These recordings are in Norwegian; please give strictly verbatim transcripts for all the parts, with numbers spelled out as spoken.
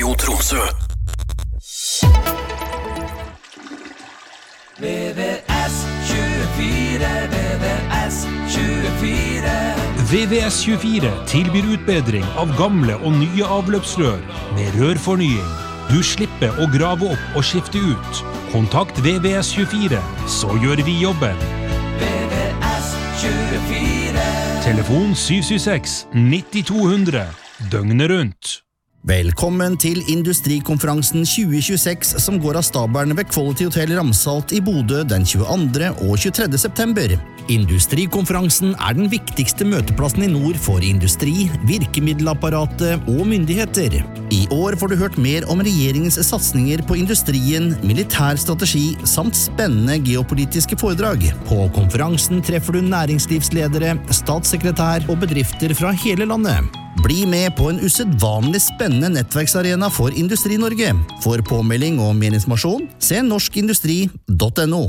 Radio Tromsø. V V S tjuefire, V V S tjuefire. V V S tjuefire tilbyr utbedring av gamle og nye avløpsrør med rørfornying. Du slipper å grave opp og skifte ut. Kontakt V V S tjuefire, så gjør vi jobben. V V S tjuefire. Telefon syv syv seks ni to null null, døgnet rundt. Velkommen til Industrikonferansen tjue tjueseks som går av stabelen ved Quality Hotel Ramsalt i Bodø den tjueandre og tjuetredje september. Industrikonferansen er den viktigste møteplassen i nord for industri, virkemiddelapparatet og myndigheter. I år får du hørt mer om regjeringens satsninger på industrien, militær strategi samt spennende geopolitiske foredrag. På konferansen treffer du næringslivsledere, statssekretær og bedrifter fra hele landet. Bli med på en usedvanlig spennende nettverksarena for Industri-Norge. For påmelding og mer informasjon, se norskindustri punktum no.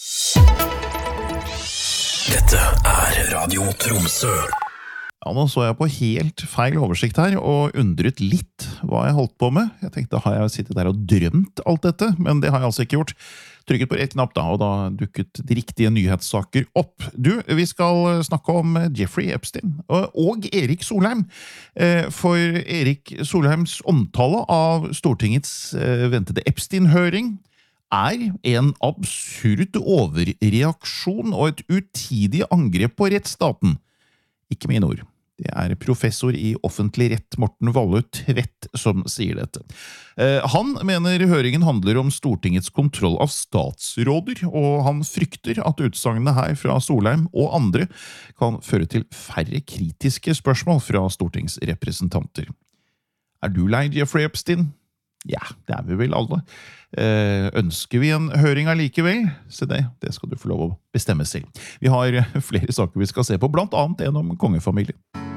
Dette er Radio Tromsø. Ja, nå så jeg på helt feil oversikt her og undret litt hva jeg holdt på med. Jeg tenkte, har jeg sittet der og drømt alt dette? Men det har jeg altså ikke gjort. Trykket på rett knapp da, og da dukket de riktige nyhetssaker opp. Du, vi skal snakke om Jeffrey Epstein og Erik Solheim. For Erik Solheims omtale av Stortingets ventede Epstein-høring er en absurd overreaksjon og et utidig angrep på rettsstaten. Ikke mine ord. Det er professor i offentlig rett Morten Valle Tvedt som sier dette. Han mener høringen handler om Stortingets kontroll av statsråder, og han frykter at utsagnene her fra Solheim og andre kan føre til færre kritiske spørsmål fra stortingsrepresentanter. Er du lei Jeffrey Epstein? Ja, det er vi vel alle. Ønsker vi en høring allikevel? Se det, det skal du få lov å bestemme selv. Vi har flere saker vi skal se på, blant annet en om kongefamilien.